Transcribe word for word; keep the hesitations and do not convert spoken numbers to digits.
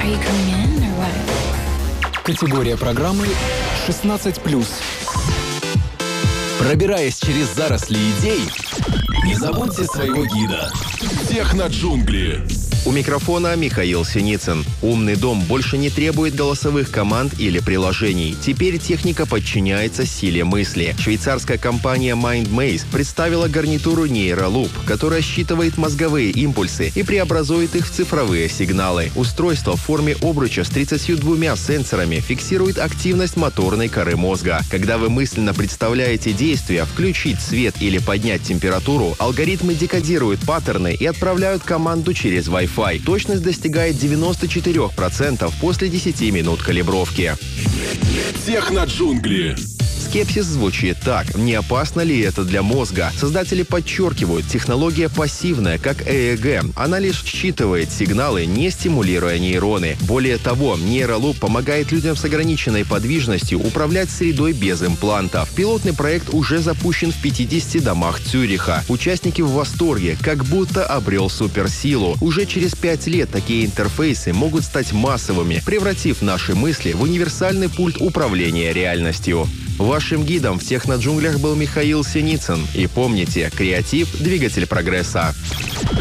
Are you coming in or what? Категория программы шестнадцать плюс. Пробираясь через заросли идей, не забудьте своего гида. Техноджунгли. У микрофона Михаил Синицын. Умный дом больше не требует голосовых команд или приложений. Теперь техника подчиняется силе мысли. Швейцарская компания MindMaze представила гарнитуру Neuraloop, которая считывает мозговые импульсы и преобразует их в цифровые сигналы. Устройство в форме обруча с тридцатью двумя сенсорами фиксирует активность моторной коры мозга. Когда вы мысленно представляете действия, включить свет или поднять температуру, алгоритмы декодируют паттерны и отправляют команду через Wi-Fi. Точность достигает девяносто четыре процента после десяти минут калибровки. Техноджунгли. Скепсис звучит так. Не опасно ли это для мозга? Создатели подчеркивают, технология пассивная, как и и джи. Она лишь считывает сигналы, не стимулируя нейроны. Более того, Neuraloop помогает людям с ограниченной подвижностью управлять средой без имплантов. Пилотный проект уже запущен в пятидесяти домах Цюриха. Участники в восторге, как будто обрел суперсилу. Уже через пять лет такие интерфейсы могут стать массовыми, превратив наши мысли в универсальный пульт управления реальностью. Вашим гидом в техноджунглях был Михаил Синицын. И помните, креатив – двигатель прогресса.